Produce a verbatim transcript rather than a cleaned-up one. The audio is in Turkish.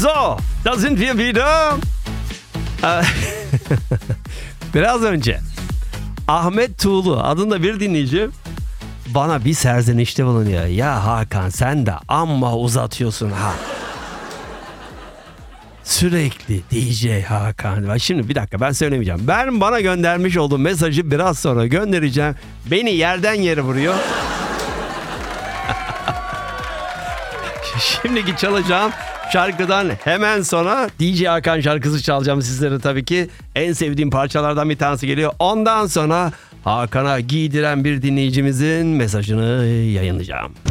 So, da sind wir wieder. Ee, Biraz önce Ahmet Tuğlu adında bir dinleyici bana bir serzenişte bulunuyor. Ya Hakan sen de amma uzatıyorsun ha. Sürekli D J Hakan. Şimdi bir dakika, ben söylemeyeceğim. Ben bana göndermiş olduğum mesajı biraz sonra göndereceğim. Beni yerden yere vuruyor. Şimdiki çalacağım şarkıdan hemen sonra D J Hakan şarkısı çalacağım sizlere tabii ki. En sevdiğim parçalardan bir tanesi geliyor. Ondan sonra Hakan'a giydiren bir dinleyicimizin mesajını yayınlayacağım.